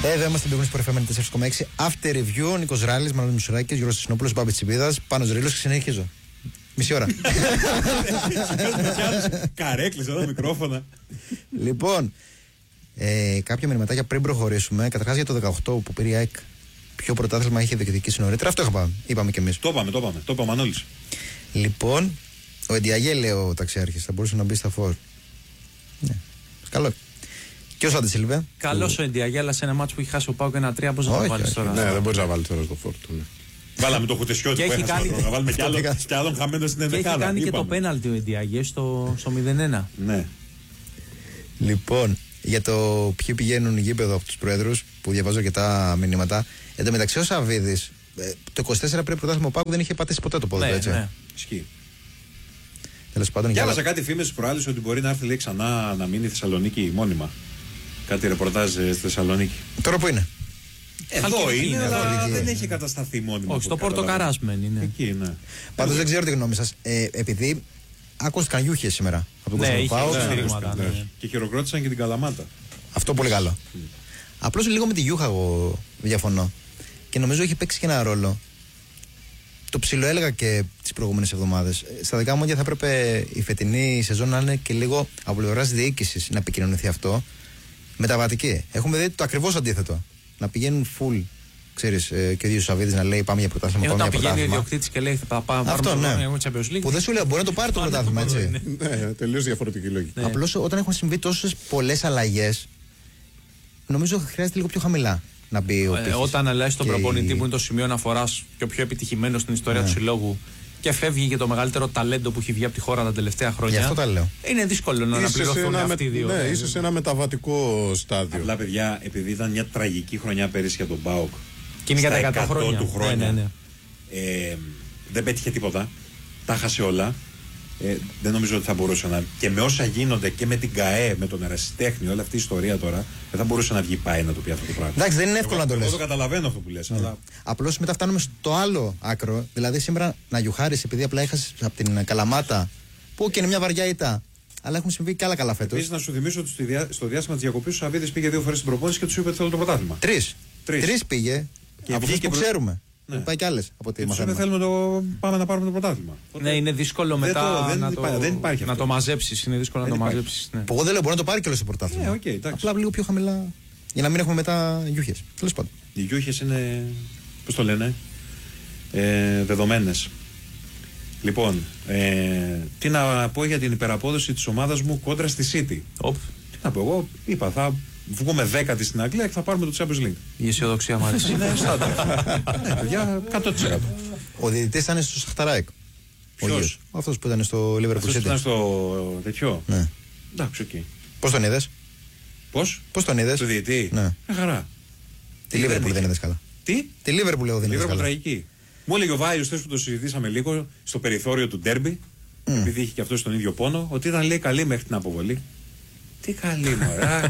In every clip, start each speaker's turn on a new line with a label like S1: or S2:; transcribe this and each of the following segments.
S1: Εδώ είμαστε στην Πορεφέμενη 4,6. After review, Νίκος Ράλης, Μανώλης Μισουράκης, Γιώργος Σινόπουλος, Μπάμπης Τσιμπίδας, Πάνος Ρήλος και συνεχίζω. Μισή ώρα.
S2: Καρέκλες εδώ, μικρόφωνα.
S1: Λοιπόν, κάποια μηνυματάκια πριν προχωρήσουμε. Καταρχάς για το 18 που πήρε η ΑΕΚ, ποιο πρωτάθλημα είχε διεκδικήσει νωρίτερα. Αυτό είπαμε κι εμείς.
S2: Το είπαμε ο Μανώλης.
S1: Λοιπόν, ο Εντιαγέ, λέει ο ταξιάρχης, θα μπορούσε να μπει στα φόρ. Ναι, καλό. Και ο Σάντε Σίλβε.
S3: Καλός ο Εντιαγέ, αλλά σε ένα μάτσο που έχει χάσει ο ΠΑΟΚ 1-3, πώς να το βάλεις τώρα.
S4: Ναι, δεν μπορείς να βάλεις τώρα στο φόρ του.
S2: Βάλαμε το χουτεσιότη που έχασε. Να βάλουμε κι άλλον χαμένο στην ενδεκάδα.
S3: Και έχει κάνει και το πέναλτι ο Εντιαγέ στο 0-1.
S2: Ναι.
S1: Λοιπόν, για το ποιοι πηγαίνουν γήπεδο από τους πρόεδρους, που διαβάζω αρκετά μηνύματα. Εν τω μεταξύ, ο Σαββίδης, το 24 πριν πρωτάθλημα ο ΠΑΟΚ δεν είχε πατήσει ποτέ το πόδι του, έτσι.
S3: Ναι.
S2: Ισχύει.
S1: Τέλος πάντων,
S2: διάβασα κάτι φήμες προάλλες ότι μπορεί να έρθει, λέει, ξανά να μείνει η Θεσσαλονίκη μόνιμα. Κάτι ρεπορτάζ στη Θεσσαλονίκη.
S1: Τώρα που είναι?
S2: Εδώ είναι, αλλά δεν έχει κατασταθεί μόνιμα.
S3: Όχι, στο Πορτοκαράς μένει, ναι.
S2: Εκεί, ναι.
S1: Πάντως δεν ξέρω τη γνώμη σας. Επειδή άκουσαν γιούχες σήμερα από τον κόσμο ΠΑΟΚ.
S2: Και χειροκρότησαν και την Καλαμάτα.
S1: Αυτό πολύ καλό. Απλώς λίγο με τη γιούχα εγώ διαφωνώ. Και νομίζω έχει παίξει και ένα ρόλο. Το ψιλοέλεγα και τις προηγούμενες εβδομάδες. Στα δικά μου μάτια θα έπρεπε η φετινή σεζόν να είναι και λίγο από πλευράς διοίκησης να επικοινωνηθεί αυτό. Μεταβατική. Έχουμε δει το ακριβώς αντίθετο. Να πηγαίνουν full, ξέρεις, και ο ίδιος ο Σαββίδης να λέει πάμε για πρωτάθλημα.
S3: Όταν πηγαίνει ο ιδιοκτήτης και λέει θα πάμε
S1: αυτό, ναι.
S3: Champions League.
S1: Που δεν σου λέει μπορεί να το πάρει το πρωτάθλημα, έτσι.
S4: Ναι, τελείως διαφορετική λογική.
S1: Απλώς όταν έχουν συμβεί τόσες πολλές αλλαγές, νομίζω χρειάζεται λίγο πιο χαμηλά να μπει ο πύχης.
S3: Όταν αλλάζει τον προπονητή που είναι το σημείο αναφοράς και ο πιο επιτυχημένος στην ιστορία του συλλόγου και φεύγει και το μεγαλύτερο ταλέντο που έχει βγει από τη χώρα τα τελευταία χρόνια.
S1: Γι' αυτό τα λέω.
S3: Είναι δύσκολο να αναπληρωθούν αυτοί οι δύο.
S4: Ναι, ίσως σε ένα μεταβατικό στάδιο.
S2: Απλά, παιδιά, επειδή ήταν μια τραγική χρονιά πέρυσι για τον ΠΑΟΚ.
S3: Και είναι για τα 100 χρόνια.
S2: Του χρόνια.
S3: Ναι.
S2: Δεν πέτυχε τίποτα. Τα χάσε όλα. Δεν νομίζω ότι θα μπορούσε να. Και με όσα γίνονται και με την ΚΑΕ, με τον ερασιτέχνη, όλη αυτή η ιστορία τώρα, δεν θα μπορούσε να βγει πάει να το πει αυτό το πράγμα.
S1: Εντάξει, δεν είναι εύκολο να το λες.
S2: Εγώ το καταλαβαίνω αυτό που λες. Αλλά...
S1: Απλώς μετά φτάνουμε στο άλλο άκρο. Δηλαδή σήμερα να γιουχάρεις επειδή απλά έχασες από την Καλαμάτα, που και είναι μια βαριά ήττα. Αλλά έχουν συμβεί και άλλα καλά φέτος.
S2: Επίσης, να σου θυμίσω ότι στο διάστημα της διακοπής ο Σαββίδης πήγε 2 φορές στην προπόνηση και του είπε ότι θέλω το πρωτάθλημα.
S1: Τρεις πήγε. Και από αυτούς που ξέρουμε.
S2: Ναι.
S1: Πάει κι άλλες από ό,τι
S2: μαθαίνουμε. Πάμε να πάρουμε το πρωτάθλημα.
S3: Ναι, είναι δύσκολο μετά
S2: να
S3: το μαζέψεις. Είναι δύσκολο να το μαζέψεις.
S1: Που εγώ δεν λέω μπορεί να το πάρει και όλο το πρωτάθλημα. Απλά λίγο πιο χαμηλά. Για να μην έχουμε μετά γιούχες. Τέλος πάντων.
S2: Οι γιούχες είναι, πώς το λένε, δεδομένες. Λοιπόν, τι να πω για την υπεραπόδοση της ομάδας μου κόντρα στη City. Τι να πω, εγώ είπα, θα βγούμε 10η στην Αγγλία και θα πάρουμε το Champions League.
S3: Η αισιοδοξία μου αρέσει.
S2: Ναι, ναι, παιδιά, 100%.
S1: Ο διαιτητής ήταν στο Σαχταράικ.
S2: Ποιος?
S1: Αυτός που ήταν στο Liverpool City.
S2: Αυτός που ήταν στο τέτοιο.
S1: Ναι.
S2: Εντάξει, οκ.
S1: Πώς τον είδες?
S2: Πώς τον είδες? Το διαιτητή.
S1: Ναι.
S2: Χαρά.
S1: Τη Liverpool δεν είδες καλά.
S2: Τι?
S1: Τη Liverpool λέω δεν είδες καλά.
S2: Τραγική. Μου έλεγε ο Βάιος, που το συζητήσαμε λίγο στο περιθώριο του ντέρμπι, επειδή είχε και αυτός τον ίδιο πόνο, ότι ήταν, λέει, καλή μέχρι την αποβολή. Τι καλή, μωρά.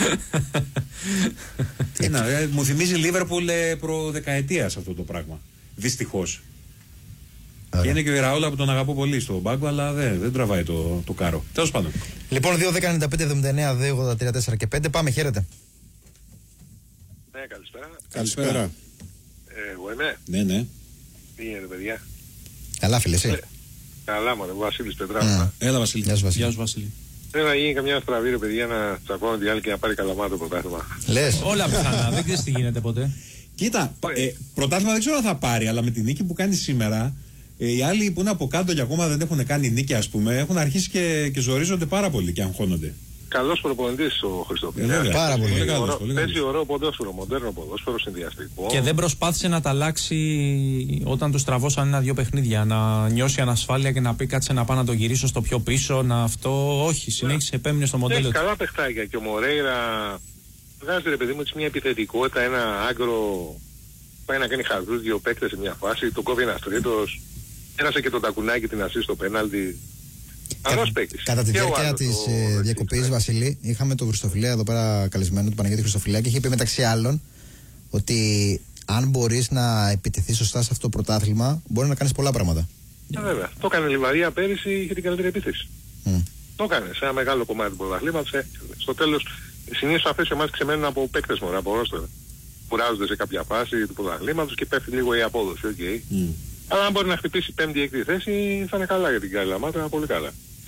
S2: Μου θυμίζει Λίβερπουλ προδεκαετίας αυτό το πράγμα. Δυστυχώς. Και είναι και ο Ιραόλα που τον αγαπώ πολύ στον πάγκο, αλλά δεν τραβάει το κάρο. Τέλος πάντων.
S1: Λοιπόν, 2-10-95-79-2-83-4 και 5. Πάμε, χαίρετε.
S5: Ναι, καλησπέρα.
S2: Καλησπέρα.
S5: Εγώ είμαι.
S2: Ναι.
S5: Τι γίνεται, παιδιά?
S1: Καλά, φίλε, εσύ.
S5: Καλά, μωρέ, Βασίλης Πετράβα.
S2: Έλα, Βασίλη.
S3: Γεια σου, Βασίλη.
S5: Θέλω να γίνει καμιά στραβή, ρε παιδιά, να τσακώνω τη άλλη και να πάρει Καλαμάτα το πρωτάθλημα.
S1: Λες.
S3: Όλα πιθανά, δεν ξέρεις τι γίνεται ποτέ.
S2: Κοίτα, πρωτάθλημα δεν ξέρω αν θα πάρει, αλλά με τη νίκη που κάνει σήμερα, οι άλλοι που είναι από κάτω και ακόμα δεν έχουν κάνει νίκη, ας πούμε, έχουν αρχίσει και ζορίζονται πάρα πολύ και αγχώνονται.
S5: Καλός προπονητής ο Χριστόπουλος.
S1: Πάρα πολύ.
S5: Παίζει ωραίο ποδόσφαιρο, μοντέρνο ποδόσφαιρο, συνδυαστικό.
S3: Και δεν προσπάθησε να τα αλλάξει όταν του τραβώσαν ένα-δύο παιχνίδια. Να νιώσει ανασφάλεια και να πει κάτσε να πάω να το γυρίσω στο πιο πίσω. Να αυτό. Όχι, συνέχισε, επέμεινε στο μοντέλο του.
S5: Έχει καλά παιχτάκια και ο Μορέιρα βγάζει, ρε παιδί μου, μια επιθετικότητα, ένα άγκρο. Πάει να κάνει χαρτούς δύο παίκτες σε μια φάση. Το κόβει ένας τρίτος. Ένασε και το τακουνάκι την ασίστ στο πέναλτι.
S1: Κατά τη διάρκεια της διακοπής, Βασίλη, είχαμε τον Χριστοφιλέα εδώ πέρα καλεσμένο, τον Παναγιώτη Χριστοφιλέα, και είχε πει μεταξύ άλλων ότι αν μπορείς να επιτεθείς σωστά σε αυτό το πρωτάθλημα, μπορεί να κάνεις πολλά πράγματα.
S5: Βέβαια. Το έκανε η Λιβαδία πέρυσι, είχε την καλύτερη επίθεση. Το έκανε σε ένα μεγάλο κομμάτι του πρωταθλήματος. Στο τέλος, συνήθως αυτές οι ομάδες ξεμένουν από παίκτες μόνο, από ρόστερ. κουράζονται σε κάποια φάση του πρωταθλήματος και πέφτει λίγο η απόδοση. Okay. Αλλά αν μπορεί να χτυπήσει 5η-6η θέση θα είναι καλά για την Καλαμάτα, πολύ καλά.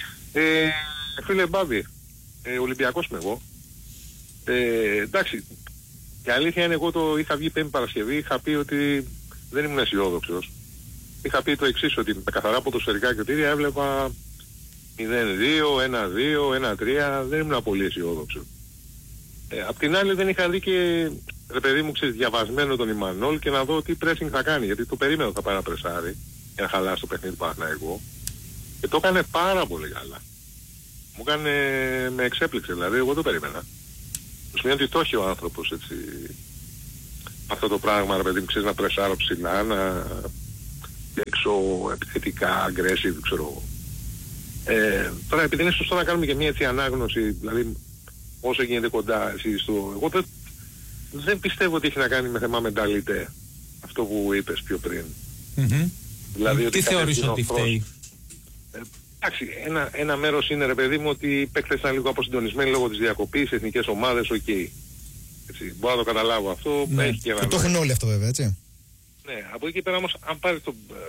S5: Φίλε Μπάβη, Ολυμπιακός είμαι εγώ. Εντάξει, η αλήθεια είναι, εγώ το είχα βγει Πέμπτη Παρασκευή, είχα πει ότι δεν ήμουν αισιόδοξος. Είχα πει το εξής, ότι με καθαρά ποδοσφαιρικά κριτήρια έβλεπα 0-2, 1-2, 1-3, δεν ήμουν πολύ αισιόδοξο. Απ' την άλλη δεν είχα δει και, ρε παιδί μου, διαβασμένο τον Ιμανόλ και να δω τι pressing θα κάνει, γιατί το περίμενα ότι θα πάει να πρεσάρει για να χαλάσει το παιχνίδι του Παναθηναϊκού. Και το έκανε πάρα πολύ καλά. Μου έκανε, με εξέπληξε, δηλαδή εγώ το περίμενα. Το σημαίνει ότι το έχει ο άνθρωπος, έτσι, αυτό το πράγμα, ρε παιδί μου, ξέρεις, να πρεσάρω ψηλά, να έξω επιθετικά, aggressive, ξέρω. Τώρα επειδή είναι σωστό να κάνουμε και μια έτσι ανάγνωση, δηλαδή όσο γίνεται κοντά εσύ στο... Εγώ δεν πιστεύω ότι έχει να κάνει με θέμα μενταλιτέ, αυτό που είπες πιο πριν. Δηλαδή,
S3: τι θεωρείς ότι φταίει?
S5: Εντάξει, ένα μέρος είναι, ρε παιδί μου, ότι οι παίκτες ήταν λίγο αποσυντονισμένοι λόγω της διακοπής, εθνικές ομάδες, οκ. Έτσι, μπορώ να το καταλάβω αυτό.
S1: Ναι. Και το έχουν όλοι αυτό βέβαια, έτσι.
S5: Ναι, από εκεί πέρα όμως, αν πάρεις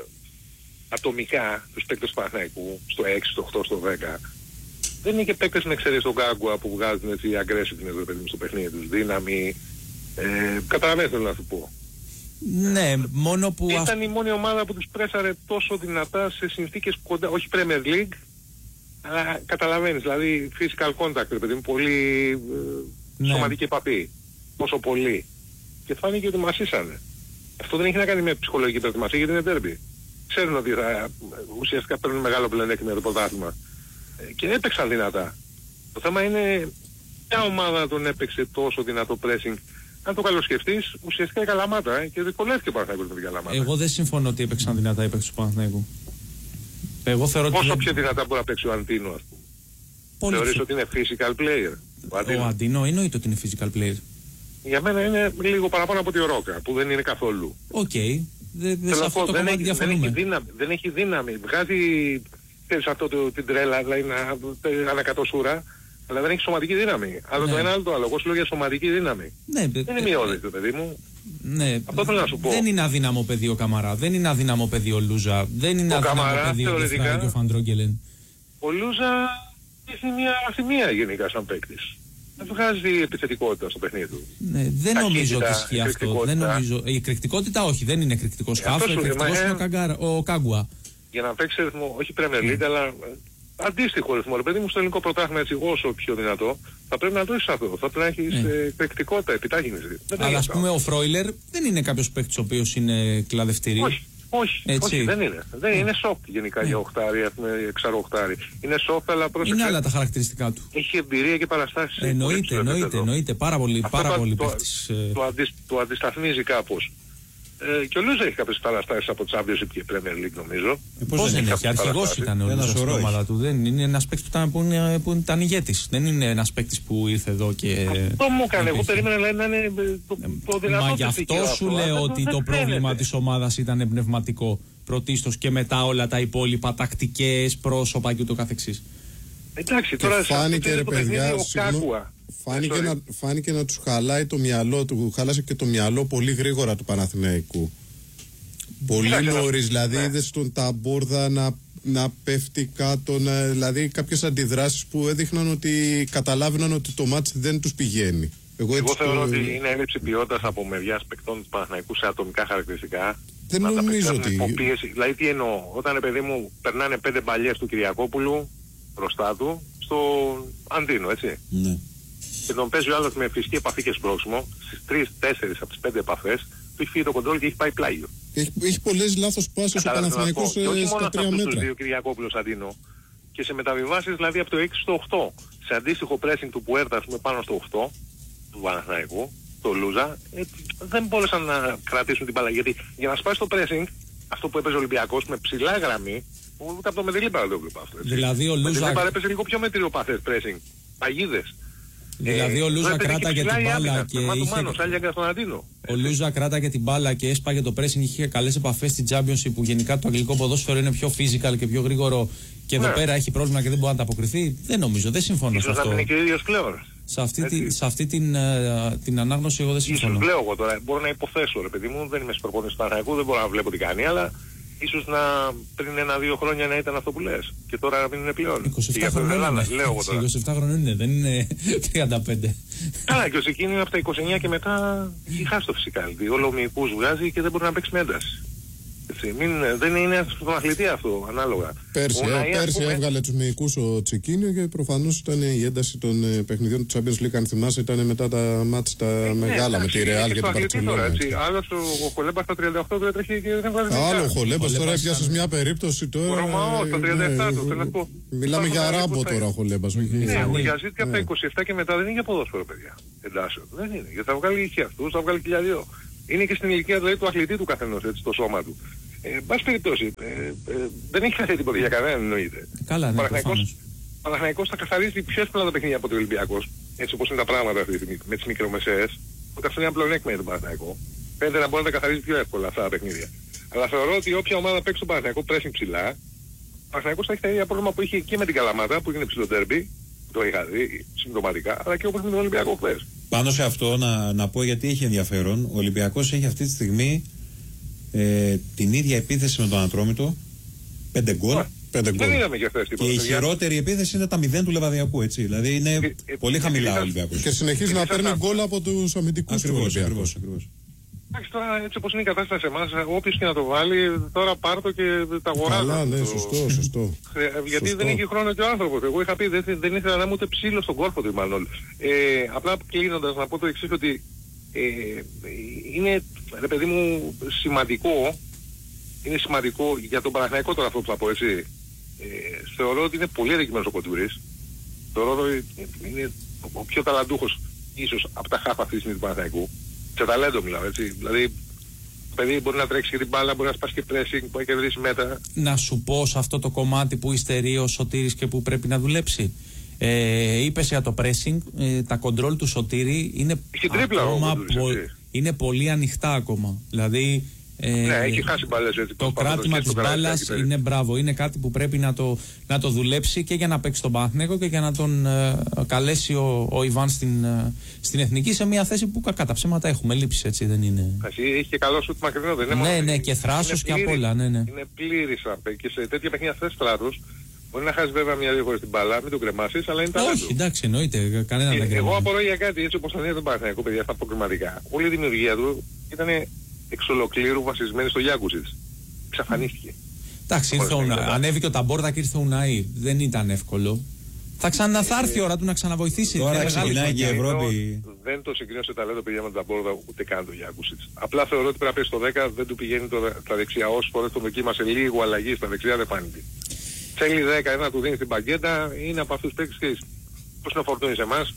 S5: ατομικά τους παίκτες του Παναθηναϊκού, στο 6, στο 8, στο 10, δεν είναι και παίκτες με εξαιρέσεις τον Κάγκουα που βγάζουν έτσι aggressive στο παιχνίδι τους, δύναμη. Καταλαβαίνεις θέλω να σου πω.
S3: Ναι, μόνο που...
S5: Ήταν η μόνη ομάδα που τους πρέσαρε τόσο δυνατά σε συνθήκες κοντά, όχι Premier League, αλλά καταλαβαίνεις, δηλαδή physical contact, παιδί μου, πολύ σωματική επαφή, τόσο πολύ. Και φάνηκε ότι μασίσανε. Αυτό δεν έχει να κάνει με ψυχολογική προετοιμασία, γιατί είναι ντέρμπι. Ξέρουν ότι ουσιαστικά παίρνουν μεγάλο πλεονέκτημα για το πρωτάθλημα. Και έπαιξαν δυνατά. Το θέμα είναι ποια ομάδα τον έπαιξε τόσο δυνατό pressing. Αν το καλοσκεφτείς, ουσιαστικά η Καλαμάτα, και δυσκολεύτηκε ο Παναθηναϊκός με την Καλαμάτα.
S3: Εγώ δεν συμφωνώ ότι έπαιξαν δυνατά οι παίκτες του Παναθηναϊκού. Εγώ θεωρώ
S5: πόσο
S3: ότι...
S5: πιο δυνατά μπορεί να παίξει ο Αντίνο, ας πούμε? Θεωρείς ότι είναι physical player?
S3: Ο Αντίνο εννοείται ότι είναι physical player.
S5: Για μένα είναι λίγο παραπάνω από τη Ρόκα, που δεν είναι καθόλου.
S3: Οκ. Σε αυτό το κομμάτι διαφωνούμε.
S5: Δεν έχει δύναμη. Βγάζει, ξέρεις, αυτό την τρέλα, δηλαδή ανακατοσούρα, αλλά δεν έχει σωματική δύναμη. Άλλο το ένα, άλλο το άλλο. Εγώ σου λέω για σωματική δύναμη.
S3: Ναι,
S5: δεν είναι μειώδης το παιδί μου.
S3: Ναι,
S5: αυτό θέλω να σου πω.
S3: Δεν είναι αδύναμο παιδί ο Καμαρά, δεν είναι αδύναμο παιδί ο Λούζα, δεν είναι αδύναμο παιδί ο Λιφράγη και ο Φαντρόγκελεν.
S5: Ο Λούζα έχει μια αθυμία γενικά σαν παίκτης. Δεν βγάζει επιθετικότητα στο παιχνίδι του.
S3: Ναι, δεν νομίζω ότι ισχύει αυτό. Δεν νομίζω. Η εκρηκτικότητα όχι, δεν είναι εκρηκτικός χάφο, εκρηκτικός είναι ο Κάγκουα.
S5: Για να παίξει ρυθμό, όχι Premier League, αλλά αντίστοιχο ρυθμό. Ρε παιδί μου, στο ελληνικό πρωτάθλημα, έτσι, όσο πιο δυνατό, θα πρέπει να το έχεις αυτό. Θα πρέπει να έχεις εκρηκτικότητα, επιτάχυνση.
S3: Αλλά ας πούμε ο Φρόιλερ δεν είναι κάποιος παίκτης ο οποίος είναι κλαδευτηρή.
S5: Όχι, δεν είναι. Δεν είναι soft γενικά για οχτάρι, εξαροχτάρι. Είναι soft, αλλά πρόσεξε.
S3: Είναι άλλα τα χαρακτηριστικά του.
S5: Έχει εμπειρία και παραστάσεις.
S3: Εννοείται. Πάρα πολύ παίκτης.
S5: Το αντισταθμίζει κάπως. Και ο Λούζα έχει κάποιες παραστάσεις από Championship και Premier League, νομίζω.
S3: Πώς δεν έχει? Αρχηγός ήταν ο Λούζα στην ομάδα του. Δεν είναι ένας παίκτης που ήταν ηγέτης. Δεν είναι ένας παίκτης που ήρθε εδώ και...
S5: Αυτό μου έκανε. Εγώ περίμενα να είναι το δυνατό.
S3: Μα γι' αυτό σου λέω ότι το πρόβλημα της ομάδας ήταν πνευματικό πρωτίστως και μετά όλα τα υπόλοιπα, τακτικές, πρόσωπα και ούτω καθεξής.
S5: Εντάξει, τώρα
S4: φάνηκε, ρε παιδιά, φάνηκε να τους χαλάει το μυαλό του, χάλασε και το μυαλό πολύ γρήγορα του Παναθηναϊκού. Πολύ νωρίς, δηλαδή είδες τον Ταμπούρδα να πέφτει κάτω, δηλαδή κάποιες αντιδράσεις που έδειχναν ότι καταλάβαιναν ότι το μάτς δεν τους πηγαίνει.
S5: Εγώ θεωρώ ότι είναι έλλειψη ποιότητας από μεριάς παικτών του Παναθηναϊκού σε ατομικά χαρακτηριστικά.
S4: Δεν νομίζω ότι...
S5: Δηλαδή τι εννοώ, όταν παιδί μου περνάνε 5 μπαλιές του Κυριακόπουλου μπροστά του, στο Αντίνο, έτσι.
S4: Ναι.
S5: Και τον παίζει ο άλλος με φυσική επαφή και σπρώξιμο, στις 3-4 από τις 5 επαφές, του έχει φύγει το κοντρόλ και έχει πάει πλάγιο.
S4: Έχει πολλές λάθος πάσες ο Παναθηναϊκός στα 3 μέτρα.
S5: Και όχι μόνο αυτούς τους δύο, Κυριακόπουλος Αντίνο, και σε μεταβιβάσεις δηλαδή από το 6 στο 8, σε αντίστοιχο pressing του Πουέρτα, ας πούμε, πάνω στο 8, του Παναθηναϊκού, το Λούζα, δεν μπόρεσαν να κρατήσουν την μπάλα. Γιατί για να σπάσει το pressing, αυτό που έπαιζε ο Ολυμπιακός με ψηλά γραμμή, ούτε από το Μεντελίπα δεν το έβλεπα αυτό.
S3: Δηλαδή ο Λούζα
S5: έπαιζε λίγο πιο μετριοπαθές pressing. Παγίδες.
S3: Δηλαδή ο Λούζα κράταγε την μπάλα και
S5: Ο
S3: Λούζα κράταγε την μπάλα και έσπαγε το pressing, είχε καλές επαφές στην Championship που γενικά το αγγλικό ποδόσφαιρο είναι πιο physical και πιο γρήγορο και εδώ πέρα έχει πρόβλημα και δεν μπορεί να ανταποκριθεί. Δεν νομίζω, δεν συμφωνώ σε αυτό.
S5: Ίσως να είναι και ο ίδιος πλέον.
S3: Σε αυτή την ανάγνωση εγώ δεν συμφωνώ.
S5: Ίσως λέω εγώ τώρα, μπορώ να υποθέσω ρε παιδί μου, δεν είμαι προπονητής του Παναθηναϊκού, δεν μπορώ να βλέπω τι κάνει, αλλά ίσως πριν 1-2 χρόνια να ήταν αυτό που λες. Και τώρα να μην είναι πλέον.
S3: 27 χρονών είναι. 27 χρονών είναι, δεν είναι 35.
S5: Καλά, και ο Τσικίνιο από τα 29 και μετά έχει χάσει το φυσικά. Όλο μυϊκούς βγάζει και δεν μπορεί να παίξει με ένταση. Δεν είναι στον αθλητή αυτό, ανάλογα.
S4: Πέρσι έβγαλε τους μυϊκούς ο Τσικίνιο και προφανώς ήταν η ένταση των παιχνιδιών του Champions League. Αν θυμάσαι, ήταν μετά τα μάτς τα μεγάλα με τη Real και την Μπαρτσελόνα.
S5: Άλλος ο Χολέμπας στα 38 του έτρεχε και δεν βγάζει.
S4: Άλλο ο Χολέμπας τώρα έπιασες μια περίπτωση τώρα.
S5: Ο Ρωμαός στα 37 του, θέλω να πω.
S4: Μιλάμε για Ράμπο τώρα ο Χολέμπας.
S5: Ναι, ο Γιαζίτ και από τα 27 και μετά δεν είναι για ποδόσφαιρο, παιδιά. Εντάσσεων. Δεν είναι. Γιατί θα βγάλει και αυτούς, θα βγάλει και για δύο. Είναι και στην ηλικία δηλαδή του αθλητή του καθενός, έτσι, το σώμα του. Μπας περιπτώσει, δεν έχει χάσει τίποτα για κανέναν εννοείται.
S3: Καλά, ναι,
S5: ο Παναθηναϊκός θα καθαρίζει πιο εύκολα τα παιχνίδια από το Ολυμπιακός, έτσι όπως είναι τα πράγματα αυτή τη στιγμή, με τις μικρομεσαίες. Οπότε αυτό είναι ένα πλεονέκτημα για τον Παναθηναϊκό. Φαίνεται να μπορεί να τα καθαρίζει πιο εύκολα αυτά τα παιχνίδια. Αλλά θεωρώ ότι όποια ομάδα παίξει τον Παναθηναϊκό pressing ψηλά, ο Παναθηναϊκός θα έχει τα ίδια πρόβλημα που είχε και με την Καλαμάτα, που είναι ψηλό ντέρμπι, το είχα δει συμπτωματικά, αλλά και όπως με τον Ολυμπιακό χθες.
S2: Πάνω σε αυτό να πω γιατί έχει ενδιαφέρον. Ο Ολυμπιακός έχει αυτή τη στιγμή την ίδια επίθεση με τον Ατρόμητο, 5 γκολ.
S5: Δεν είδαμε για χθες τίποτα.
S2: Και η χειρότερη επίθεση είναι τα 0 του Λεβαδιακού, έτσι. Δηλαδή είναι πολύ χαμηλά ο Ολυμπιακός.
S4: Και συνεχίζει να παίρνει γκολ από τους αμυντικούς του Ολυμπιακού.
S5: Εντάξει, τώρα έτσι όπως είναι η κατάσταση σε εμάς, όποιος και να το βάλει, τώρα πάρ' το και τα αγοράζει.
S4: Καλά, ναι, σωστό.
S5: Γιατί δεν έχει χρόνο και ο άνθρωπος. Εγώ είχα πει, δεν ήθελα να είμαι ούτε ψήλο στον κόρφο του Ιμανόλ. Απλά κλείνοντας να πω το εξής, ότι είναι, ρε παιδί μου, σημαντικό, είναι σημαντικό για τον Παναθηναϊκό τώρα αυτό που θα πω, έτσι. Θεωρώ ότι είναι πολύ αδικημένος ο Κοντούρης. Θεωρώ ότι είναι ο πιο ταλαντούχος ίσως από τα χάφα αυτή τη στιγμή του Παναθηναϊκού. Σε ταλέντο μιλάω, έτσι. Δηλαδή, το παιδί μπορεί να τρέξει και την μπάλα, μπορεί να σπάσει και pressing, μπορεί να κερδίσει μέτρα. Να
S3: σου πω σε αυτό το κομμάτι που υστερεί ο Σωτήρης και που πρέπει να δουλέψει. Είπες για το pressing, τα control του Σωτήρη είναι ακόμα είναι πολύ ανοιχτά ακόμα. Δηλαδή,
S5: ναι, έχει χάσει μπάλες, έτσι.
S3: Το κράτημα της μπάλας είναι μπράβο. Είναι κάτι που πρέπει να το δουλέψει και για να παίξει τον Παναθηναϊκό και για να τον καλέσει ο Ιβάν στην εθνική σε μια θέση που κακά τα ψέματα έχουμε λείψει, έτσι δεν είναι.
S5: Έχει και καλό σουτ μακρινό, δεν είναι.
S3: Ναι, και θράσος και απ' όλα. Ναι.
S5: Είναι πλήρης και σε τέτοια παιχνίδια θες θράσος. Μπορεί να χάσει βέβαια μια-δύο φορές την μπάλα, μην το κρεμάσεις, αλλά είναι ταλέντο.
S3: Όχι, εντάξει, εννοείται. Κανένα δεν κρεμάει.
S5: Εγώ απορώ για κάτι, έτσι όπως θα είναι τον Παναθηναϊκό, παιδιά, στα αποκριματικά. Όλη η δημιουργία του ήταν εξ ολοκλήρου βασισμένη στο Γιάκουσιτς. Εξαφανίστηκε.
S3: Εντάξει, ανέβηκε ο Ταμπόρδα και ήρθε ο Ουναή. Δεν ήταν εύκολο. Θα έρθει η ώρα του να ξαναβοηθήσει.
S2: Τώρα ξεκινάει και η Ευρώπη.
S5: Δεν το συγκρίνω σε ταλέντο παιδιά με τον Ταμπόρδα ούτε καν τον Γιάκουσιτς. Απλά θεωρώ ότι πρέπει να πέσει στο 10, δεν του πηγαίνει τα δεξιά. Όσες φορές τον δοκίμασε λίγο αλλαγή στα δεξιά δεν φάνηκε. Θέλει 10 να του δίνει την παγκέτα, είναι από αυτούς τους παίκτες πώς να φορτώνει σε εμάς.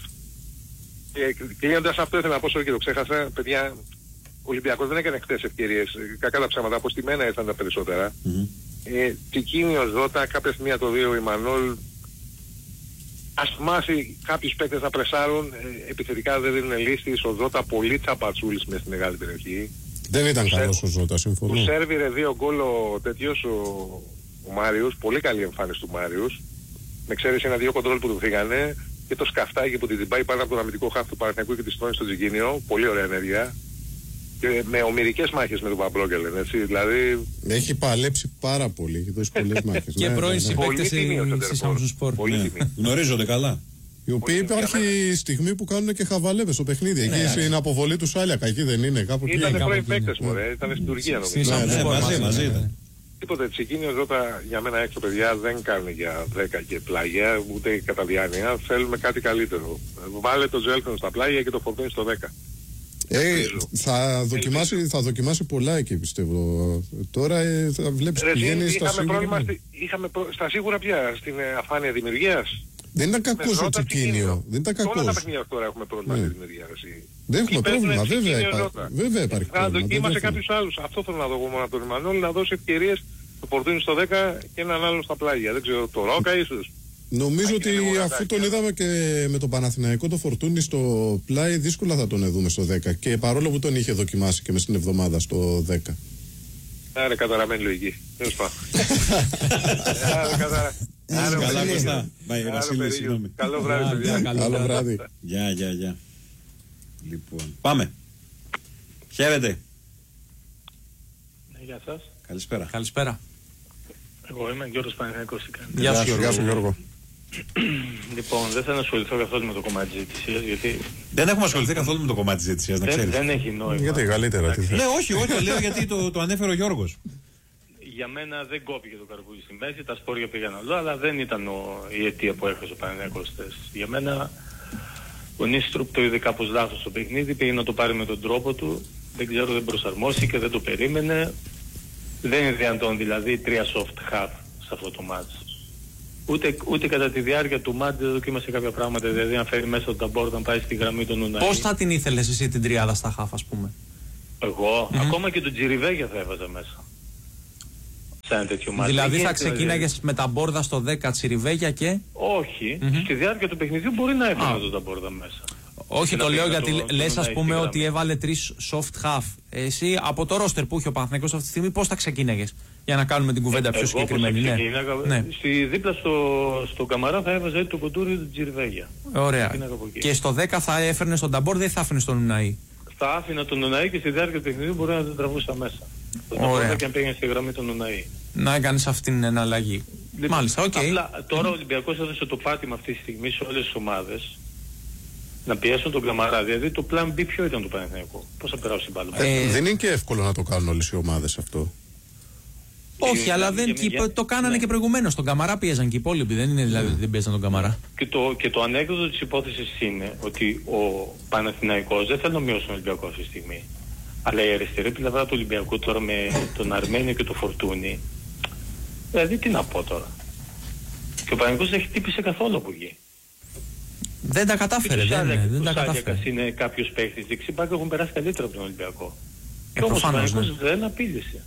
S5: Και κλείνοντας αυτό ήθελα να πω και το ξέχασα, παιδιά. Ο Ολυμπιακός δεν έκανε χτες ευκαιρίες. Κακά τα ψέματα, αποστημένα ήρθαν τα περισσότερα. Τσικίνιο, Ζώτα, κάποια στιγμή το 2 ο Ιμανόλ. Ας μάθει κάποιους παίκτες να πρεσάρουν. Επιθετικά δεν δίνουν λύσεις. Ο Ζώτα πολύ τσαπατσούλης μες στη μεγάλη περιοχή.
S4: Δεν ήταν καλός ο Ζώτα, συμφωνώ.
S5: Του σέρβιρε 2 γκολ ο τέτοιος ο Μάριος. Πολύ καλή εμφάνιση του Μάριους. Με ξέρεις ένα-δύο κοντρόλ που του φύγανε. Και το σκαφτάκι που την πάει πάνω από τον αμυντικό χάφ του Παναθηναϊκού και τη στρώνει στο Τσικίνιο. Πολύ ωραία ενέργεια. Και με ομηρικές μάχες με τον Παμπλόκελεν, έτσι, δηλαδή.
S4: Έχει παλέψει πάρα πολύ, έχει δώσει πολλές μάχες.
S3: Και πρώην συμπαίκτες στη Σαμσουσπορ.
S2: Γνωρίζονται καλά.
S4: Οι οποίοι υπάρχει στιγμή που κάνουν και χαβαλεύες στο παιχνίδι. Εκεί στην αποβολή του Σάλιακα, εκεί δεν είναι, κάπου εκεί.
S5: Ήταν πρώην παίκτες, μωρέ, ήταν στην Τουρκία νομίζω.
S2: Μαζί ήταν.
S5: Τίποτε, Τσικίνιο Ζώτα για μένα έξω παιδιά δεν κάνουν για 10 και πλάγια, ούτε κατά διάνοια. Θέλουμε κάτι καλύτερο. Βάλε το Τζέλφον στα πλάγια και το φορτώνει στο 10.
S4: Θα δοκιμάσει πολλά εκεί πιστεύω. Τώρα θα βλέπεις πηγαίνει στα σίγουρα.
S5: Στα σίγουρα πια, στην αφάνεια δημιουργίας.
S4: Δεν ήταν κακός ο Τσικίνιο.
S5: Όλα τα παιχνίδια τώρα έχουμε πρόβλημα στη δημιουργία.
S4: Δεν έχουμε πρόβλημα, βέβαια υπάρχει
S5: πρόβλημα. Θα δοκίμασε κάποιους άλλους. Αυτό θέλω να δω εγώ μόνο από τον Ιμανόλ, να δώσει ευκαιρίες το φορτούνι στο 10 και έναν άλλο στα πλάγια. Δεν ξέρω, το Ρόκα ίσως.
S4: Νομίζω ότι αφού τον είδαμε και με τον Παναθηναϊκό το φορτούνι στο πλάι, δύσκολα θα τον δούμε στο 10. Και παρόλο που τον είχε δοκιμάσει και μες στην εβδομάδα στο 10.
S5: Άρα καταραμένη λογική. Τέλος πάντων.
S2: Καλά, Κωστά. Βασίλη, συγγνώμη.
S5: Καλό βράδυ, παιδιά.
S4: Καλό βράδυ.
S2: Γεια. Λοιπόν, πάμε. Χαίρετε.
S6: Γεια σας.
S2: Καλησπέρα.
S3: Καλησπέρα.
S6: Εγώ είμαι Γιώργος Παναθηναϊκός.
S3: Γεια σου
S4: Γιώργο.
S6: Λοιπόν, δεν θα ασχοληθώ καθόλου με το κομμάτι της ζήτησης, γιατί
S2: Δεν έχουμε ασχοληθεί καθόλου με το κομμάτι της ζήτησης, να ξέρεις.
S6: δεν έχει νόημα.
S4: Γιατί καλύτερα, τι θες.
S2: Ναι, όχι, το λέω γιατί το ανέφερε ο Γιώργος.
S6: Για μένα δεν κόπηκε το καρπούζι στη μέση, τα σπόρια πήγαν αλλού, αλλά δεν ήταν η αιτία που έχασε ο Παναθηναϊκός θέση. Για μένα ο Νίστρουπ το είδε κάπως λάθος στο παιχνίδι, πήγε να το πάρει με τον τρόπο του, δεν ξέρω, δεν προσαρμόστηκε, δεν το περίμενε. Δεν είναι δυνατόν δηλαδή 3 soft half σε αυτό το μάτς. Ούτε κατά τη διάρκεια του μάτς δεν δοκίμασε κάποια πράγματα, δηλαδή να φέρει μέσα τον Ταμπόρ, να πάει στη γραμμή των Ουναή.
S3: Πώς θα την ήθελες εσύ την τριάδα στα χαφ, ας πούμε?
S6: Εγώ, ακόμα και τον Τζιριβέγια θα έβαζα μέσα. Σε ένα τέτοιο μάτι.
S3: Δηλαδή θα ξεκίναγες με τα μπόρδα στο 10 Τσιριβέγια και...
S6: Όχι, στη διάρκεια του παιχνιδιού μπορεί να έφερε τον Ταμπόρδα μέσα.
S3: Όχι, το λέω γιατί λες, ας πούμε, ότι έβαλε 3 soft half. Εσύ από το ρόστερ που είχε ο Παναθηναϊκός αυτή τη στιγμή, πώς θα ξεκίναγες? Για να κάνουμε την κουβέντα πιο συγκεκριμένη.
S6: Ναι. Δίπλα στο Καμαρά θα έβαζε το Κοντούρι του Τζιριβέγια.
S3: Ωραία. Και στο 10 θα έφερνε τον Ταμπόρ, δεν θα άφηνε τον Ουναή?
S6: Θα άφηνα τον Ουναή και στη διάρκεια του παιχνιδιού μπορεί να τον τραβούσα μέσα. Ωραία. Και να πήγαινε στη γραμμή των Ουναή.
S3: Να έκανες αυτήν την εναλλαγή. Μάλιστα, οκ.
S6: Απλά τώρα ο Ολυμπιακός έδωσε το πάτημα αυτή τη στιγμή σε όλες τις ομάδες να πιέσουν τον Καμαρά. Δηλαδή το plan B ποιο ήταν του Παναθηναϊκού? Πώς θα περάσει την μπάλα?
S4: Δεν είναι και εύκολο να το κάνουν όλες οι ομάδες αυτό.
S3: Όχι, αλλά το κάνανε και προηγουμένως. Τον Καμαρά πίεζαν και οι υπόλοιποι. Δεν είναι δηλαδή ότι δεν πίεζαν τον Καμαρά.
S6: Και το ανέκδοτο της υπόθεσης είναι ότι ο Παναθηναϊκός δεν θέλει να μειώσει τον Ολυμπιακό αυτή τη στιγμή. Αλλά η αριστερή πλευρά του Ολυμπιακού τώρα με τον Αρμένιο και το Φορτούνι. Δηλαδή τι να πω τώρα. Και ο Παναθηναϊκός δεν χτύπησε καθόλου από εκεί.
S3: Δεν τα κατάφερε. Δεν τα κατάφερε.
S6: Είναι κάποιος παίκτης δεξιμπάκ και έχουν περάσει καλύτερα από τον Ολυμπιακό. Και όμως ο Παναθηναϊκός δεν απείλησε.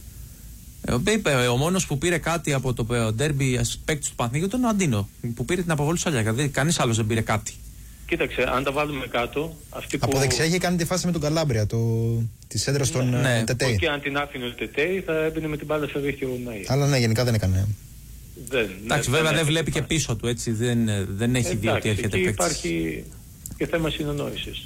S3: Ο μόνος που πήρε κάτι από το ντέρμπι παίκτης του Παναθηναϊκού ήταν ο Αντίνο, που πήρε την αποβολή του Σαλιάκα. Δηλαδή κανείς άλλος δεν πήρε κάτι.
S6: Κοίταξε, αν τα βάλουμε κάτω.
S1: Από δεξιά είχε κάνει τη φάση με τον Καλάμπρια, τη σέντρα στον Τετέι.
S6: Και αν την άφηνε ο Τετέι θα έμπαινε με την μπάλα στο δίχτυο ο Ναΐ.
S1: Αλλά ναι, γενικά δεν έκανε.
S3: Εντάξει, βέβαια δεν βλέπει και πίσω του, έτσι. Δεν έχει δει ότι έρχεται παίκτης.
S6: Υπάρχει και θέμα συνεννόησης.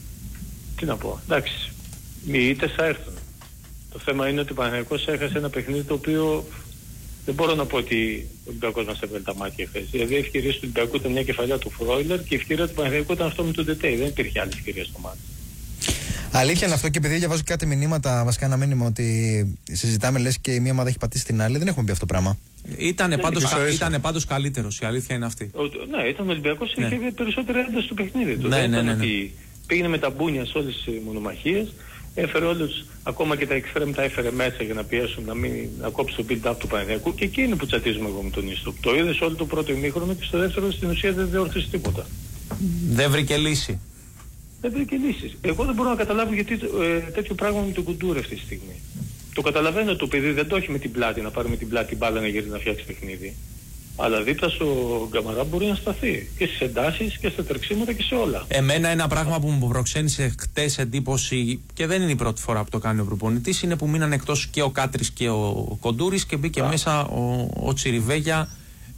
S6: Τι να πω. Εντάξει, οι ήττες θα έρθουν. Το θέμα είναι ότι ο Παναθηναϊκός έχασε ένα παιχνίδι το οποίο δεν μπορώ να πω ότι ο Ολυμπιακός μας έβγαλε τα μάτια χθες. Δηλαδή η ευκαιρία του Ολυμπιακού ήταν μια κεφαλιά του Φρόιλερ και η ευκαιρία του Παναθηναϊκού ήταν αυτό με τον Τετέι. Δεν υπήρχε άλλη ευκαιρία στο μάτι.
S1: Αλήθεια είναι αυτό, και επειδή διαβάζω κάτι μηνύματα, βασικά ένα μήνυμα ότι συζητάμε λες και η μία ομάδα έχει πατήσει την άλλη, δεν έχουμε πει αυτό το πράγμα.
S3: Ήτανε πάντως καλύτερος, η αλήθεια είναι αυτή.
S6: Ναι, ήταν ο Ολυμπιακός και είχε περισσότερη ένταση στο παιχνίδι του.
S3: Ναι.
S6: Πήγαινε με τα μπούνια σε όλες τις μονομαχίες, έφερε όλους, ακόμα και τα εξτρέμ τα έφερε μέσα για να πιέσουν να κόψει το build-up του Παναθηναϊκού, και εκεί είναι που τσατίζουμε εγώ με τον Νίστρουπ. Το είδε όλο το πρώτο ημίχρονο και στο δεύτερο στην ουσία δεν διόρθωσε τίποτα.
S3: Δεν βρήκε λύση.
S6: Δεν βρήκε λύσεις. Εγώ δεν μπορώ να καταλάβω γιατί τέτοιο πράγμα με τον Κουντούρ αυτή τη στιγμή. Το καταλαβαίνω το παιδί δεν το έχει με την πλάτη, να πάρει με την πλάτη μπάλα να γυρίσει να φτιάξει παιχνίδι. Αλλά δίπλα στο Γκαμαρά μπορεί να σταθεί και στις εντάσεις και στα τρεξίματα και σε όλα. Εμένα ένα πράγμα που μου προξένησε χτες εντύπωση, και δεν είναι η πρώτη φορά που το κάνει ο προπονητής, είναι που μείναν εκτός και ο Κάτρης και ο Κοντούρης και μπήκε μέσα ο Τσιριβέγια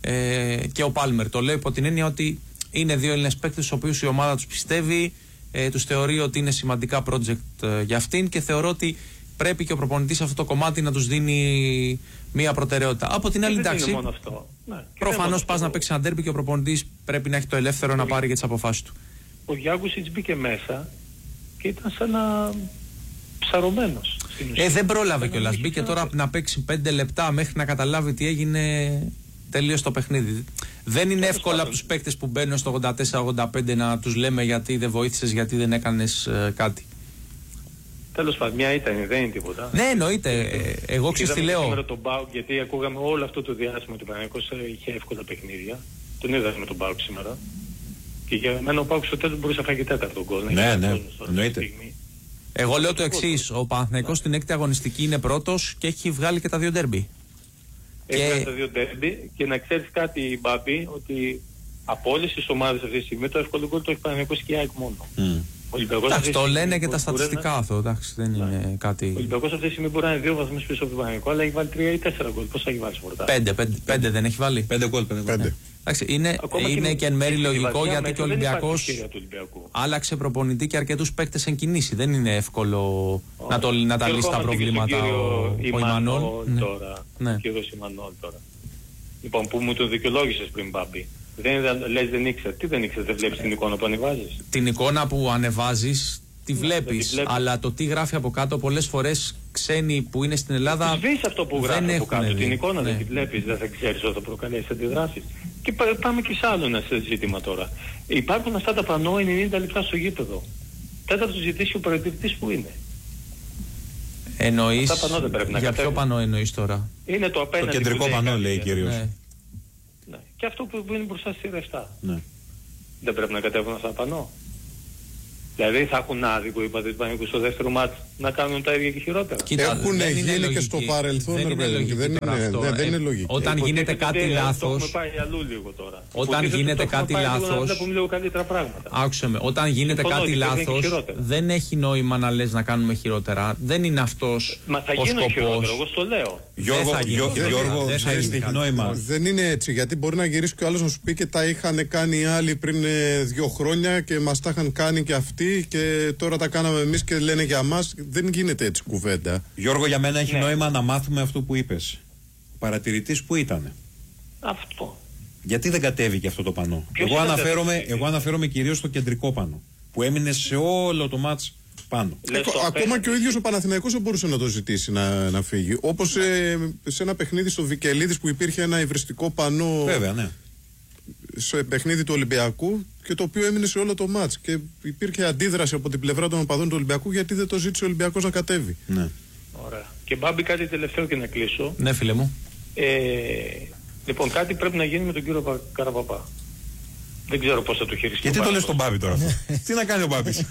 S6: και ο Πάλμερ. Το λέω υπό την έννοια ότι είναι δύο Έλληνες παίκτες στους οποίους η ομάδα τους πιστεύει, τους θεωρεί ότι είναι σημαντικά project για αυτήν, και θεωρώ ότι πρέπει και ο προπονητής σε αυτό το κομμάτι να τους δίνει μία προτεραιότητα. Από την άλλη, εντάξει, προφανώς πας να παίξεις ένα ντέρμπι και ο προπονητής πρέπει να έχει το ελεύθερο να πάρει και τις αποφάσεις του. Ο Γιάγκουσιτς μπήκε μέσα και ήταν σαν να ψαρωμένος.
S3: Δεν πρόλαβε κιόλας. Μπήκε τώρα να παίξει 5 λεπτά μέχρι να καταλάβει τι έγινε. Τελείωσε το παιχνίδι. Δεν είναι εύκολο από τους παίκτες που μπαίνουν στο 84-85 να τους λέμε γιατί δεν βοήθησες, γιατί δεν έκανες κάτι.
S6: Τέλος πάντων, μια ήταν, δεν είναι τίποτα.
S3: Ναι, εννοείται. Εγώ ξέρω τι λέω.
S6: Σήμερα τον Μπάουκ, γιατί ακούγαμε όλο αυτό το διάστημα ότι ο Παναθηναϊκός είχε εύκολα παιχνίδια. Τον είδαμε με τον Μπάουκ σήμερα. Και για μένα ο Μπάουκ στο τέλος μπορούσε να φάει και τέταρτο γκολ.
S2: Ναι, εννοείται.
S3: Εγώ λέω το εξής. Ο Παναθηναϊκός στην έκτη αγωνιστική είναι πρώτος και έχει βγάλει και τα 2 ντέρμπι.
S6: Έχει τα 2 ντέρμπι, και να ξέρεις κάτι, Μπάμπη, ότι από όλες τις ομάδες αυτή τη στιγμή το εύκολο γκολ το έχει Παναθηναϊκός και η ΑΕΚ μόνο.
S3: Εντάξει, το λένε και τα στατιστικά αυτό. Εντάξει, δεν είναι κάτι.
S6: Ο Ολυμπιακός αυτή τη στιγμή μπορεί να είναι 2 βαθμούς πίσω από τον Παναθηναϊκό, αλλά έχει βάλει 3 ή 4 γκολ. Πώς θα έχει βάλει Σπορτά?
S3: 5 δεν έχει βάλει.
S2: 5 γκολ.
S3: Εντάξει, είναι και εν μέρει λογικό, γιατί και ο Ολυμπιακός άλλαξε προπονητή και αρκετούς παίκτες εν κινήσει. Δεν είναι εύκολο να τα λύσει τα προβλήματα ο Ιμανόλ.
S6: Κύριος Ιμανόλ τώρα. Λοιπόν, που μου το δικαιολόγησες πριν, Μπάμπη. Δεν ήξερε. Τι δεν ήξερε, δεν βλέπεις την εικόνα που ανεβάζεις?
S3: Την εικόνα που ανεβάζεις τη βλέπεις, αλλά το τι γράφει από κάτω πολλές φορές ξένοι που είναι στην Ελλάδα.
S6: Σβήσεις αυτό που γράφει από κάτω. Την εικόνα δεν τη βλέπεις, δεν θα ξέρεις όταν προκαλέσει αντιδράσεις. Και πάμε και σε άλλο ένα ζήτημα τώρα. Υπάρχουν αυτά τα πανό 90 λεπτά στο γήπεδο. Δεν θα τους ζητήσει ο προεδρευτής που είναι.
S3: Εννοείς,
S6: αυτά πανό δεν πρέπει να
S3: για ποιο πανό εννοείς τώρα?
S6: Είναι το απέναντι.
S2: Το κεντρικό πανό λέει κυρίως.
S6: Ναι. Και αυτό που είναι μπροστά στη ρευστά.
S2: Ναι.
S6: Δεν πρέπει να κατέβουν αυτά τα πανό? Δηλαδή θα έχουν άδικο, είπατε, στο δεύτερο μάτς να κάνουν τα ίδια και χειρότερα.
S4: Έχουν γίνει και στο παρελθόν, δεν είναι λογική.
S3: Όταν γίνεται κάτι λάθος. Όταν γίνεται κάτι λάθος. Άκουσε με. Όταν γίνεται κάτι λάθος, δεν έχει νόημα να λες να κάνουμε χειρότερα. Δεν είναι αυτός ο σκοπός.
S6: Μα θα γίνουν χειρότερα, εγώ στο λέω.
S2: Γιώργο, ξέρεις τι έχει νόημα?
S4: Δεν είναι έτσι, γιατί μπορεί να γυρίσει και ο άλλος να σου πει και τα είχαν κάνει οι άλλοι πριν 2 χρόνια και μας τα είχαν κάνει και αυτοί. Και τώρα τα κάναμε εμείς και λένε για μας. Δεν γίνεται έτσι κουβέντα.
S2: Γιώργο, για μένα έχει νόημα να μάθουμε αυτό που είπες. Ο παρατηρητής που ήταν?
S6: Αυτό.
S2: Γιατί δεν κατέβηκε αυτό το πανό? Εγώ αναφέρομαι κυρίως στο κεντρικό πανό, που έμεινε σε όλο το μάτς πάνω.
S4: Ακόμα και ο ίδιος ο Παναθηναϊκός δεν μπορούσε να το ζητήσει να φύγει. Όπως σε ένα παιχνίδι στο Βικελίδης που υπήρχε ένα υβριστικό πανό.
S2: Βέβαια, ναι.
S4: Σε παιχνίδι του Ολυμπιακού, και το οποίο έμεινε σε όλο το μάτς. Και υπήρχε αντίδραση από την πλευρά των οπαδών του Ολυμπιακού, γιατί δεν το ζήτησε ο Ολυμπιακός να κατέβει.
S2: Ναι.
S6: Ωραία. Και Μπάμπη, κάτι τελευταίο και να κλείσω.
S3: Ναι, φίλε μου.
S6: Λοιπόν, κάτι πρέπει να γίνει με τον κύριο Καραπαπά. Δεν ξέρω πώς θα το χειριστεί.
S2: Γιατί το λες στον Μπάμπη τώρα αυτό? Τι να κάνει ο Μπάμπης?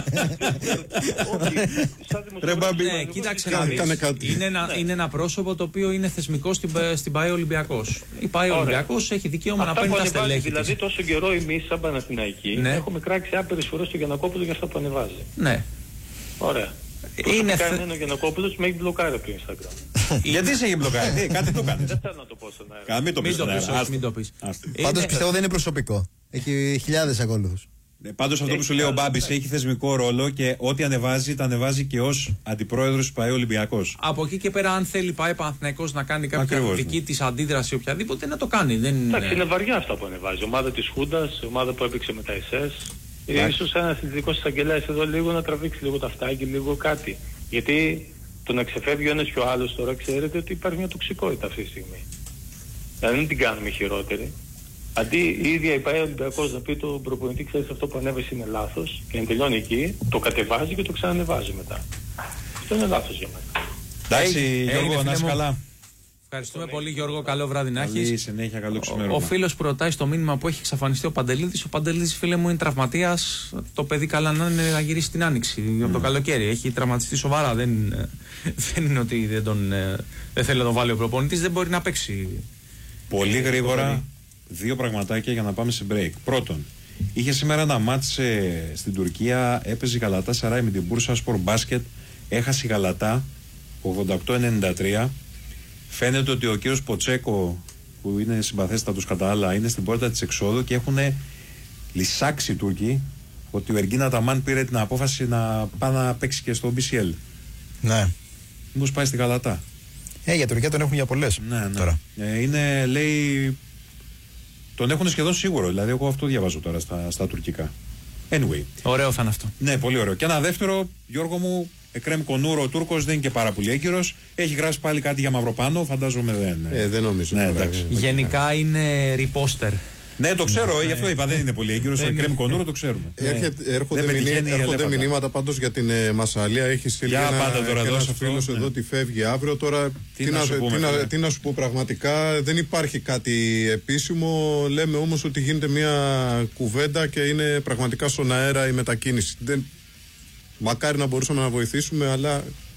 S3: Ρε Μπάμπη, κοίταξε να δεις. Είναι ένα πρόσωπο το οποίο είναι θεσμικό στην ΠΑΕ Ολυμπιακός. Η ΠΑΕ Ολυμπιακός έχει δικαίωμα να παίρνει τα στελέχη.
S6: Δηλαδή τόσο καιρό εμείς σαν Παναθηναϊκοί έχουμε κράξει άπειρες φορές στον Γιαννακόπουλο για αυτά που ανεβάζει.
S3: Ναι.
S6: Ωραία. Είναι ο Γιαννακόπουλος με έχει μπλοκάρει από το Instagram.
S2: Γιατί σε έχει μπλοκάρει? Κάτι το κάνει.
S6: Δεν θέλω να το πω στον αέρα.
S2: Μην το πεις.
S1: Πάντως πιστεύω δεν είναι προσωπικό. Έχει χιλιάδες ακόλουθους.
S2: Πάντως αυτό που σου λέει ο Μπάμπης έχει θεσμικό ρόλο και ό,τι ανεβάζει, τα ανεβάζει και ως αντιπρόεδρος του ΠΑΕ Ολυμπιακός.
S3: Από εκεί και πέρα, αν θέλει ΠΑΕ Παναθηναϊκός να κάνει κάποια δική της αντίδραση οποιαδήποτε, να το κάνει.
S6: Εντάξει, είναι βαριά αυτά που ανεβάζει. Ομάδα της Χούντας, ομάδα που έπαιξε με τα ΕΣΕΣ. Ίσως ένας ειδικός εισαγγελέας εδώ λίγο να τραβήξει λίγο τα αυτάκι, λίγο κάτι. Γιατί το να ξεφεύγει ο ένας και ο άλλος τώρα, ξέρετε ότι υπάρχει μια τοξικότητα αυτή τη στιγμή. Δηλαδή δεν την κάνουμε χειρότερη. Αντί η ίδια η ΠΑΕ Ολυμπιακός να πει τον προπονητή, ξέρεις, αυτό που ανέβασε είναι λάθος και να τελειώνει εκεί, το κατεβάζει και το ξανανεβάζει μετά. Αυτό είναι λάθος για μένα.
S2: Εντάξει, Γιώργο, να είσαι καλά.
S3: Ευχαριστούμε πολύ, Γιώργο. Καλό βράδυ να έχεις.
S2: Καλή συνέχεια, καλό ξημέρωμα.
S3: Ο φίλος που ρωτάει στο μήνυμα που έχει εξαφανιστεί ο Παντελίδης. Ο Παντελίδης, φίλε μου, είναι τραυματίας. Το παιδί καλά να είναι να γυρίσει την άνοιξη από το καλοκαίρι. Έχει τραυματιστεί σοβαρά. Δεν είναι ότι δεν θέλει να τον βάλει ο προπονητής. Δεν μπορεί να παίξει.
S2: Πολύ γρήγορα. 2 πραγματάκια για να πάμε σε break. Πρώτον, είχε σήμερα ένα μάτς στην Τουρκία. Έπαιζε η Γαλατάσαράι με την Μπούρσασπορ μπάσκετ. Έχασε η Γαλατά 88-93. Φαίνεται ότι ο κύριος Ποτσέκο, που είναι συμπαθέστατος κατά άλλα, είναι στην πόρτα της εξόδου και έχουν λυσάξει οι Τούρκοι ότι ο Εργίνα Ταμάν πήρε την απόφαση να πάει να παίξει και στο BCL.
S1: Ναι.
S2: Μήπως πάει στη Γαλατά.
S1: Για Τουρκία τον έχουν για πολλές.
S2: Ναι.
S1: Τώρα.
S2: Είναι, λέει, τον έχουν σχεδόν σίγουρο. Δηλαδή, εγώ αυτό διαβάζω τώρα στα τουρκικά. Anyway.
S3: Ωραίο θα είναι αυτό. Ναι,
S2: πολύ ωραίο. Και ένα δεύτερο, Γιώργο μου, Εκρέμ Κονούρο, ο Τούρκος δεν είναι και πάρα πολύ έγκυρος. Έχει γράψει πάλι κάτι για Μαυροπάνο, φαντάζομαι δεν.
S4: Δεν νομίζω.
S2: Ναι,
S3: γενικά είναι ριπόστερ.
S2: Ναι, το ξέρω, γι' αυτό είπα, δεν είναι πολύ έγκυρος. Ο Εκρέμ Κονούρο το ξέρουμε.
S4: Έρχονται μηνύματα πάντως για την Μασσαλία. Έχει στείλει ένας φίλος εδώ ότι φεύγει αύριο. Τώρα τι να σου πω, πραγματικά δεν υπάρχει κάτι επίσημο. Λέμε όμως ότι γίνεται μια κουβέντα και είναι πραγματικά στον αέρα η μετακίνηση. Μακάρι να μπορούσαμε να βοηθήσουμε, αλλά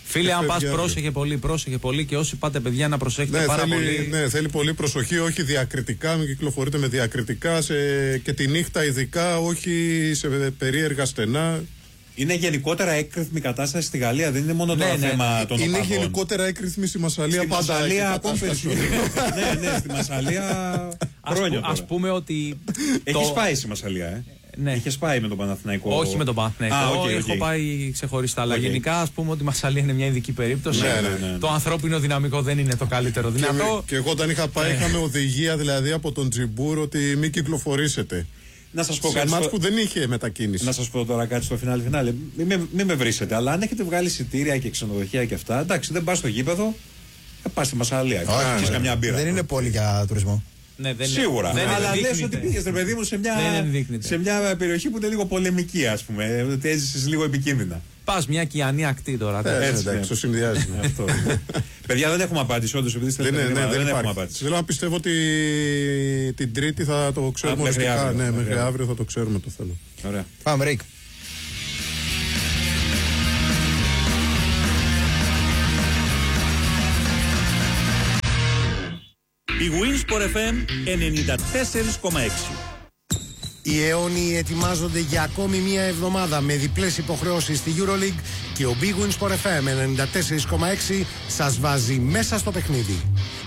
S3: Φίλε, αν πας πρόσεχε πολύ και όσοι πάτε παιδιά να προσέχετε πάρα πολύ.
S4: Ναι, θέλει πολύ προσοχή, όχι διακριτικά, μην κυκλοφορείτε με διακριτικά και τη νύχτα ειδικά, όχι σε περίεργα στενά.
S2: Είναι γενικότερα έκρηθμη κατάσταση στη Γαλλία, δεν είναι μόνο το θέμα των οπαδών.
S4: Είναι γενικότερα έκρηθμη στη Μασσαλία.
S2: Στη Μασσαλία ακόμη περισσότερο. Ναι, στη Μασσαλία χρόνια τώρα.
S3: Ας πούμε ότι...
S2: Έχεις πάει στη Μασσαλία,
S3: Ναι.
S2: Είχες πάει με τον Παναθηναϊκό?
S3: Όχι με τον Παναθηναϊκό, έχω πάει ξεχωριστά. Αλλά γενικά ας πούμε ότι η Μασσαλία είναι μια ειδική περίπτωση.
S2: Ναι.
S3: Το ανθρώπινο δυναμικό δεν είναι το καλύτερο δυνατό.
S4: Και εγώ όταν είχα πάει είχαμε οδηγία δηλαδή από τον Τζιμπούρ ότι μην κυκλοφορήσετε.
S2: Να σας πω
S4: σε
S2: κάτι.
S4: μάτς που δεν είχε μετακίνηση.
S2: Να σας πω τώρα κάτι στο φινάλε. Μην με βρίσετε, αλλά αν έχετε βγάλει εισιτήρια και ξενοδοχεία και αυτά, εντάξει, δεν πας στο γήπεδο, θα πας στη Μασσαλία.
S1: Όχι,
S2: καμιά μπύρα.
S1: Δεν είναι πόλη για τουρισμό.
S3: Ναι,
S2: Σίγουρα.
S3: Δεν
S2: αλλά λες ότι πήγες, ρε παιδί μου, σε μια περιοχή που είναι λίγο πολεμική, ας πούμε. Ότι έζησες λίγο επικίνδυνα.
S3: Πας μια κιανή ακτή τώρα.
S4: Εντάξει, το συνδυάζει.
S2: Παιδιά, δεν έχουμε απάντηση, όντως, επειδή δεν έχουμε απάντηση.
S4: Θέλω να πιστεύω ότι την Τρίτη θα το ξέρουμε οριστικά. Ναι, μέχρι αύριο θα το ξέρουμε, το θέλω.
S2: Ωραία.
S1: Πάμε, Ρίκ.
S7: Η Winsport FM 94,6.
S8: Οι αιώνιοι ετοιμάζονται για ακόμη μία εβδομάδα με διπλές υποχρεώσεις στη EuroLeague και ο Big Win Sport FM 94,6 σας βάζει μέσα στο παιχνίδι.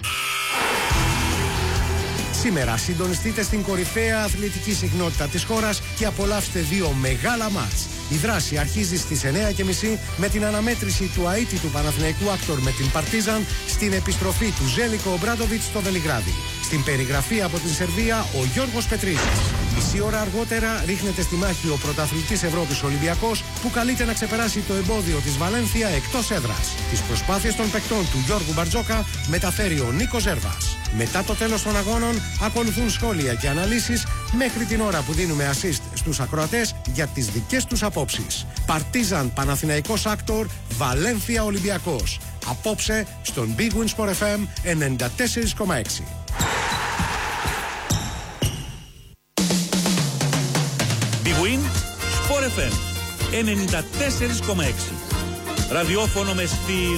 S8: Σήμερα συντονιστείτε στην κορυφαία αθλητική συχνότητα της χώρας και απολαύστε δύο μεγάλα μάτς. Η δράση αρχίζει στις 9:30 με την αναμέτρηση του αίτητου Παναθηναϊκού Άκτορ με την Παρτίζαν στην επιστροφή του Ζέλικο Ομπράντοβιτς στο Βελιγράδι. Στην περιγραφή από την Σερβία ο Γιώργος Πετρίδης. Μισή ώρα αργότερα ρίχνεται στη μάχη ο πρωταθλητής Ευρώπης Ολυμπιακός που καλείται να ξεπεράσει το εμπόδιο της Βαλένθια εκτός έδρας. Τις προσπάθειες των παικτών του Γιώργου Μπαρτζόκα μεταφέρει ο Νίκος Ζέρβας. Μετά το τέλος των αγώνων ακολουθούν σχόλια και αναλύσεις μέχρι την ώρα που δίνουμε assist στους ακροατές για τις δικές τους απόψεις. Παρτίζαν Παναθηναϊκός Άκτορ, Βαλένθια Ολυμπιακός. Απόψε στον Big Win Sport FM 94,6.
S7: Big Win Sport FM 94,6. Ραδιόφωνο με στυλ.